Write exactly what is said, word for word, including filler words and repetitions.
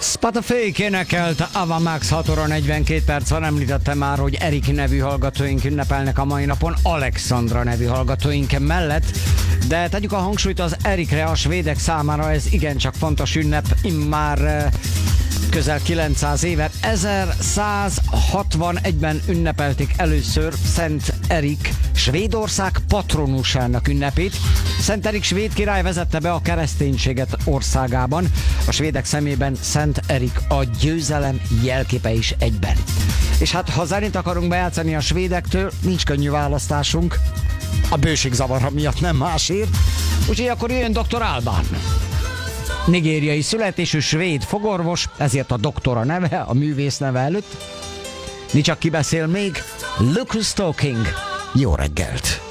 Spatafék énekelt Ava Max, hat óra negyvenkét perc van. Említettem már, hogy Erik nevű hallgatóink ünnepelnek a mai napon Alexandra nevű hallgatóink mellett, de tegyük a hangsúlyt az Erikre, a svédek számára ez igencsak fontos ünnep, immár közel kilencszáz éve. ezerszázhatvanegyben ünnepelték először Szent Erik Svédország patronusának ünnepét. Szent Erik svéd király vezette be a kereszténységet országában. A svédek szemében Szent Erik a győzelem jelképe is egyben. És hát ha zenét akarunk bejátszani a svédektől, nincs könnyű választásunk. A bőségzavara miatt nem másért. Úgyhogy akkor jön doktor Alban. Nigériai születésű svéd fogorvos, ezért a doktora neve, a művész neve előtt. Mi csak ki beszél még? Lucas Talking. Jó reggelt!